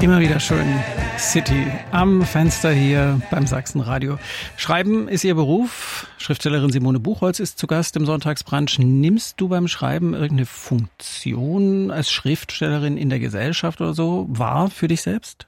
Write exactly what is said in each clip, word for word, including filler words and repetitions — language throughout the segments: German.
Immer wieder schön. City am Fenster hier beim Sachsenradio. Schreiben ist Ihr Beruf. Schriftstellerin Simone Buchholz ist zu Gast im Sonntagsbrunch. Nimmst du beim Schreiben irgendeine Funktion als Schriftstellerin in der Gesellschaft oder so wahr für dich selbst?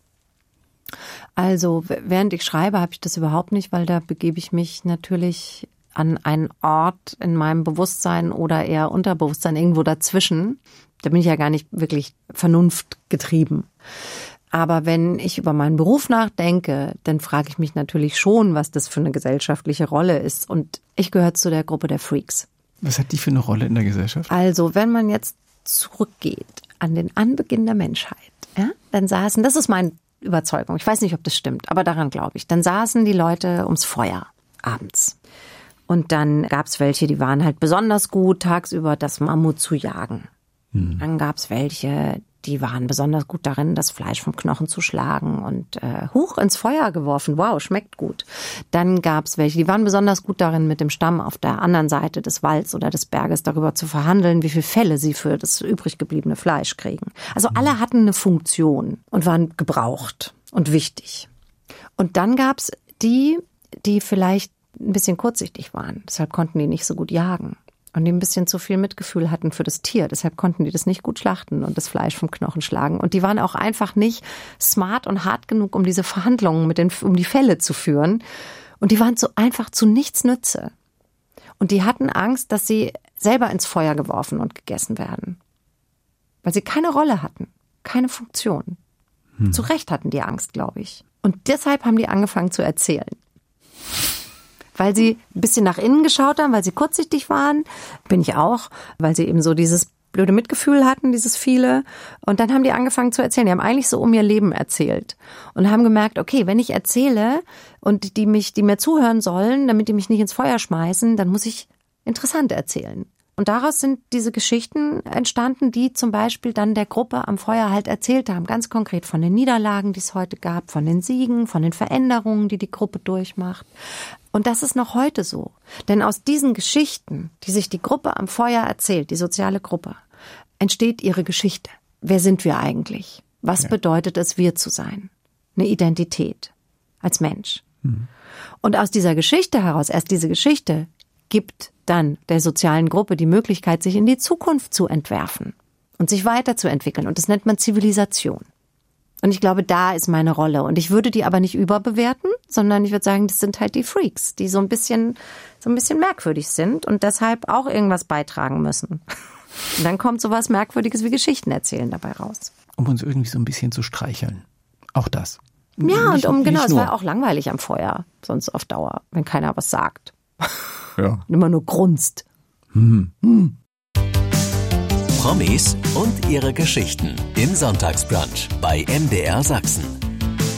Also während ich schreibe, habe ich das überhaupt nicht, weil da begebe ich mich natürlich an einen Ort in meinem Bewusstsein oder eher Unterbewusstsein, irgendwo dazwischen. Da bin ich ja gar nicht wirklich vernunftgetrieben. Aber wenn ich über meinen Beruf nachdenke, dann frage ich mich natürlich schon, was das für eine gesellschaftliche Rolle ist. Und ich gehöre zu der Gruppe der Freaks. Was hat die für eine Rolle in der Gesellschaft? Also wenn man jetzt zurückgeht an den Anbeginn der Menschheit, ja, dann saßen, das ist meine Überzeugung, ich weiß nicht, ob das stimmt, aber daran glaube ich, dann saßen die Leute ums Feuer abends. Und dann gab es welche, die waren halt besonders gut, tagsüber das Mammut zu jagen. Hm. Dann gab es welche, die waren besonders gut darin, das Fleisch vom Knochen zu schlagen und äh, hoch ins Feuer geworfen. Wow, schmeckt gut. Dann gab es welche, die waren besonders gut darin, mit dem Stamm auf der anderen Seite des Walds oder des Berges darüber zu verhandeln, wie viel Felle sie für das übrig gebliebene Fleisch kriegen. Also alle hatten eine Funktion und waren gebraucht und wichtig. Und dann gab es die, die vielleicht ein bisschen kurzsichtig waren. Deshalb konnten die nicht so gut jagen. Und die ein bisschen zu viel Mitgefühl hatten für das Tier. Deshalb konnten die das nicht gut schlachten und das Fleisch vom Knochen schlagen. Und die waren auch einfach nicht smart und hart genug, um diese Verhandlungen mit den, um die Felle zu führen. Und die waren so einfach zu nichts Nütze. Und die hatten Angst, dass sie selber ins Feuer geworfen und gegessen werden. Weil sie keine Rolle hatten, keine Funktion. Hm. Zu Recht hatten die Angst, glaube ich. Und deshalb haben die angefangen zu erzählen. Weil sie ein bisschen nach innen geschaut haben, weil sie kurzsichtig waren, bin ich auch, weil sie eben so dieses blöde Mitgefühl hatten, dieses viele. Und dann haben die angefangen zu erzählen. Die haben eigentlich so um ihr Leben erzählt und haben gemerkt, okay, wenn ich erzähle und die mich, die mir zuhören sollen, damit die mich nicht ins Feuer schmeißen, dann muss ich interessant erzählen. Und daraus sind diese Geschichten entstanden, die zum Beispiel dann der Gruppe am Feuer halt erzählt haben. Ganz konkret von den Niederlagen, die es heute gab, von den Siegen, von den Veränderungen, die die Gruppe durchmacht. Und das ist noch heute so. Denn aus diesen Geschichten, die sich die Gruppe am Feuer erzählt, die soziale Gruppe, entsteht ihre Geschichte. Wer sind wir eigentlich? Was ja. bedeutet es, wir zu sein? Eine Identität als Mensch. Mhm. Und aus dieser Geschichte heraus, erst diese Geschichte, gibt dann der sozialen Gruppe die Möglichkeit, sich in die Zukunft zu entwerfen und sich weiterzuentwickeln. Und das nennt man Zivilisation. Und ich glaube, da ist meine Rolle. Und ich würde die aber nicht überbewerten, sondern ich würde sagen, das sind halt die Freaks, die so ein bisschen, so ein bisschen merkwürdig sind und deshalb auch irgendwas beitragen müssen. Und dann kommt sowas Merkwürdiges wie Geschichten erzählen dabei raus. Um uns irgendwie so ein bisschen zu streicheln. Auch das. Ja, nicht, und um, genau, es war auch langweilig am Feuer, sonst auf Dauer, wenn keiner was sagt. Ja. Und immer nur grunzt. Hm. Hm. Promis und ihre Geschichten im Sonntagsbrunch bei M D R Sachsen.